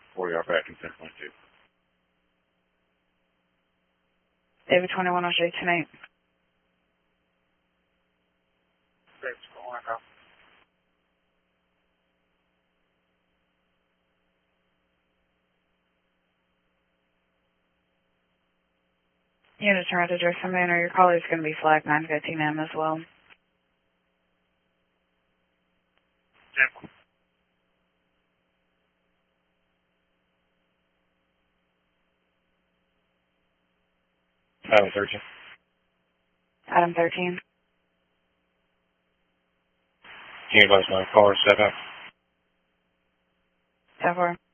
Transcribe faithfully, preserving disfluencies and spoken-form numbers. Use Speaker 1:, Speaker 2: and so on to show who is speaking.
Speaker 1: four yard back in ten point two.
Speaker 2: David twenty-one oh three tonight.
Speaker 1: Thanks for calling out.
Speaker 2: Unit trying to address some manner. Your caller is going to be flagged nine fifteen a m as well.
Speaker 1: Yep. Item thirteen.
Speaker 2: Item thirteen.
Speaker 1: Can you advise my caller set up?
Speaker 2: ten four.